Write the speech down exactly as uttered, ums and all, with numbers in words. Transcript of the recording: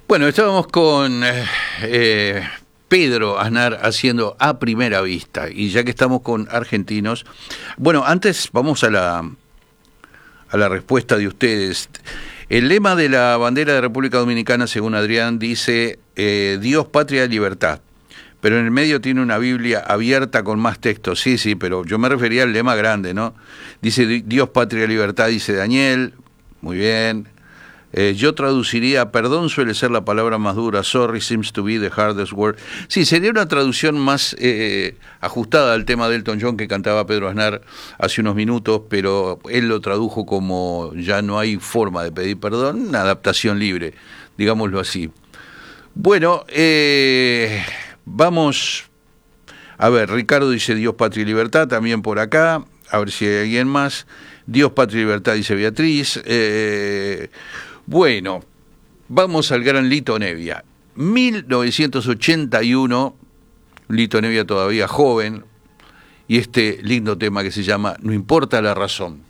Bueno, estábamos con eh, eh, Pedro Aznar haciendo A Primera Vista, y ya que estamos con argentinos, bueno, antes vamos a la, a la respuesta de ustedes. El lema de la bandera de República Dominicana, según Adrián, dice eh, Dios, patria, libertad. Pero en el medio tiene una Biblia abierta con más textos. Sí, sí, pero yo me refería al lema grande, ¿no? Dice Dios, patria, libertad, dice Daniel. Muy bien. Eh, yo traduciría, perdón suele ser la palabra más dura, sorry seems to be the hardest word. Sí, sería una traducción más eh, ajustada al tema de Elton John que cantaba Pedro Aznar hace unos minutos, pero él lo tradujo como ya no hay forma de pedir perdón, una adaptación libre, digámoslo así. Bueno, eh, vamos a ver, Ricardo dice Dios, patria y libertad, también por acá, a ver si hay alguien más. Dios, patria y libertad, dice Beatriz. Eh, bueno, vamos al gran Lito Nevia. mil novecientos ochenta y uno, Lito Nevia todavía joven, y este lindo tema que se llama No importa la razón.